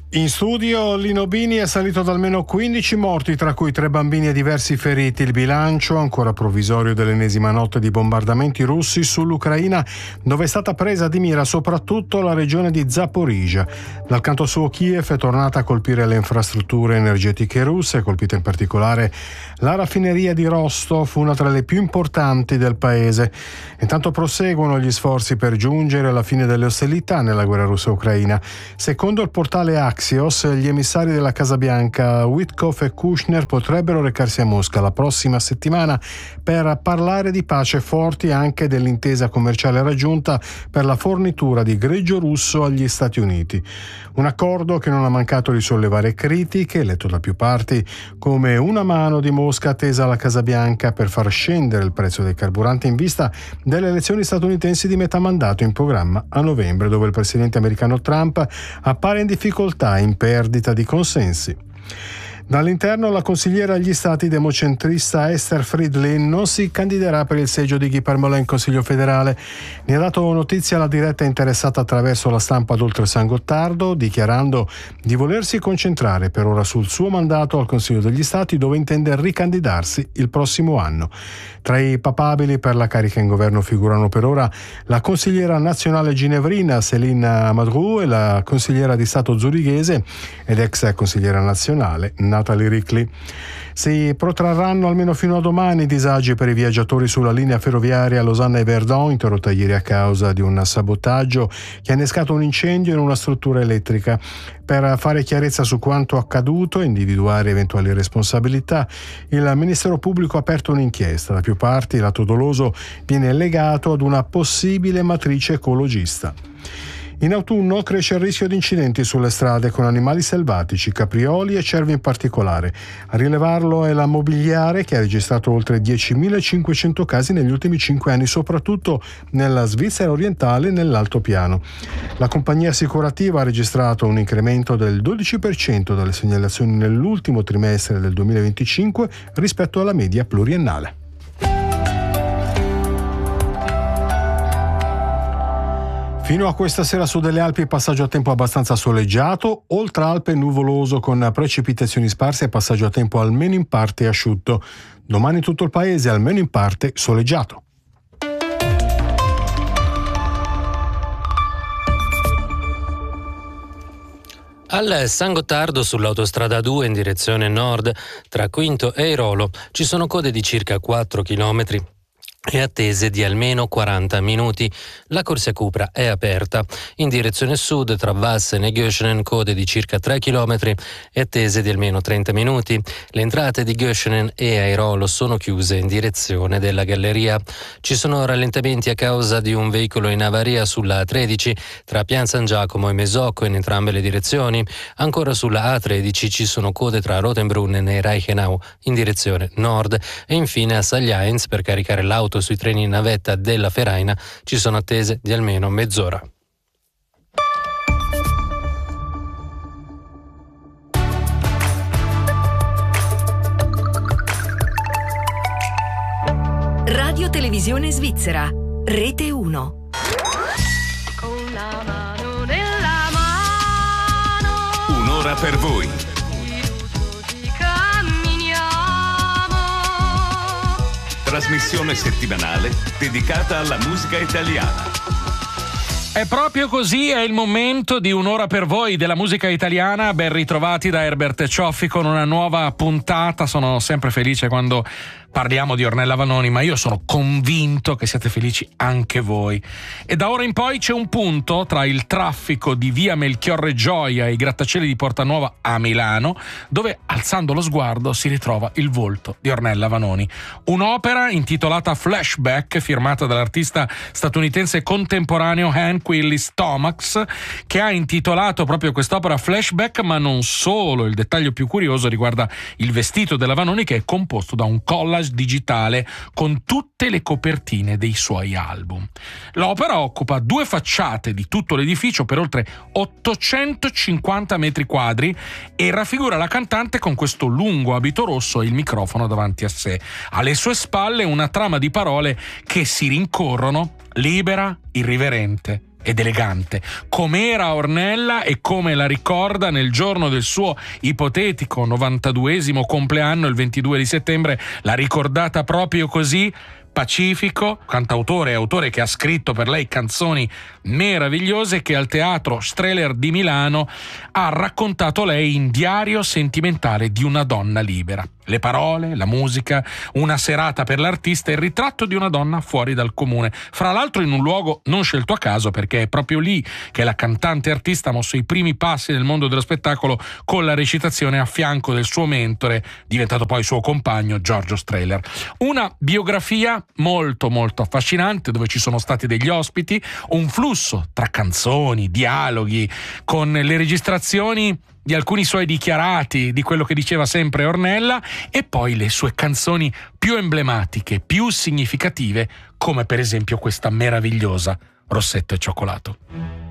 In studio Lino Bini è salito ad almeno 15 morti, tra cui 3 bambini e diversi feriti. Il bilancio, ancora provvisorio, dell'ennesima notte di bombardamenti russi sull'Ucraina, dove è stata presa di mira soprattutto la regione di Zaporizhzhia. Dal canto suo, Kiev è tornata a colpire le infrastrutture energetiche russe, colpita in particolare la raffineria di Rostov, una tra le più importanti del paese. Intanto proseguono gli sforzi per giungere alla fine delle ostilità nella guerra russa-ucraina. Secondo il portale Axios, gli emissari della Casa Bianca Witkoff e Kushner potrebbero recarsi a Mosca la prossima settimana per parlare di pace, forti anche dell'intesa commerciale raggiunta per la fornitura di greggio russo agli Stati Uniti. Un accordo che non ha mancato di sollevare critiche, letto da più parti come una mano di Mosca tesa alla Casa Bianca per far scendere il prezzo dei carburanti in vista delle elezioni statunitensi di metà mandato in programma a novembre, dove il presidente americano Trump appare in difficoltà, in perdita di consensi. Dall'interno, la consigliera agli stati democentrista Esther Friedlin non si candiderà per il seggio di Guy Parmelin in Consiglio federale. Ne ha dato notizia la diretta interessata attraverso la stampa ad Oltresan Gottardo, dichiarando di volersi concentrare per ora sul suo mandato al Consiglio degli Stati, dove intende ricandidarsi il prossimo anno. Tra i papabili per la carica in governo figurano per ora la consigliera nazionale ginevrina Céline Amadrou e la consigliera di Stato zurighese ed ex consigliera nazionale Natalie Rickley. Si protrarranno almeno fino a domani i disagi per i viaggiatori sulla linea ferroviaria Losanna e Verdun, interrotta ieri a causa di un sabotaggio che ha innescato un incendio in una struttura elettrica. Per fare chiarezza su quanto accaduto e individuare eventuali responsabilità, il Ministero Pubblico ha aperto un'inchiesta. Da più parti l'atto doloso viene legato ad una possibile matrice ecologista. In autunno cresce il rischio di incidenti sulle strade con animali selvatici, caprioli e cervi in particolare. A rilevarlo è la Mobiliare, che ha registrato oltre 10.500 casi negli ultimi 5 anni, soprattutto nella Svizzera orientale e nell'altopiano. La compagnia assicurativa ha registrato un incremento del 12% delle segnalazioni nell'ultimo trimestre del 2025 rispetto alla media pluriennale. Fino a questa sera su delle Alpi passaggio a tempo abbastanza soleggiato, oltre Alpe nuvoloso con precipitazioni sparse e passaggio a tempo almeno in parte asciutto. Domani tutto il paese almeno in parte soleggiato. Al San Gottardo sull'autostrada 2 in direzione nord, tra Quinto e Airolo, ci sono code di circa 4 chilometri e attese di almeno 40 minuti. La corsia Cupra è aperta. In direzione sud, tra Vassen e Göschenen, code di circa 3 km e attese di almeno 30 minuti. Le entrate di Göschenen e Airolo sono chiuse in direzione della galleria. Ci sono rallentamenti a causa di un veicolo in avaria sulla A13 tra Pian San Giacomo e Mesocco in entrambe le direzioni. Ancora sulla A13 ci sono code tra Rotenbrunnen e Reichenau in direzione nord. E infine a Sagliains, per caricare l'auto sui treni in navetta della Feraina, ci sono attese di almeno mezz'ora. Radio Televisione Svizzera, Rete 1. Con la mano nella mano. Un'ora per voi. Trasmissione settimanale dedicata alla musica italiana. È proprio così, è il momento di Un'ora per voi della musica italiana. Ben ritrovati da Herbert Cioffi con una nuova puntata. Sono sempre felice quando parliamo di Ornella Vanoni, ma io sono convinto che siate felici anche voi. E da ora in poi c'è un punto tra il traffico di via Melchiorre Gioia e i grattacieli di Porta Nuova a Milano, dove, alzando lo sguardo, si ritrova il volto di Ornella Vanoni. Un'opera intitolata Flashback, firmata dall'artista statunitense contemporaneo Hank Willis Thomas, che ha intitolato proprio quest'opera Flashback, ma non solo. Il dettaglio più curioso riguarda il vestito della Vanoni, che è composto da un collage digitale con tutte le copertine dei suoi album. L'opera occupa 2 facciate di tutto l'edificio per oltre 850 metri quadri e raffigura la cantante con questo lungo abito rosso e il microfono davanti a sé. Alle sue spalle una trama di parole che si rincorrono: libera, irriverente ed elegante, com'era Ornella e come la ricorda nel giorno del suo ipotetico 92esimo compleanno, il 22 di settembre, l'ha ricordata proprio così. Pacifico, cantautore e autore che ha scritto per lei canzoni meravigliose, che al Teatro Strehler di Milano ha raccontato lei in Diario sentimentale di una donna libera. Le parole, la musica, una serata per l'artista e il ritratto di una donna fuori dal comune. Fra l'altro in un luogo non scelto a caso, perché è proprio lì che la cantante artista ha mosso i primi passi nel mondo dello spettacolo, con la recitazione a fianco del suo mentore, diventato poi suo compagno, Giorgio Strehler. Una biografia molto molto affascinante, dove ci sono stati degli ospiti, un flusso tra canzoni, dialoghi, con le registrazioni di alcuni suoi dichiarati, di quello che diceva sempre Ornella, e poi le sue canzoni più emblematiche, più significative, come per esempio questa meravigliosa Rossetto e cioccolato.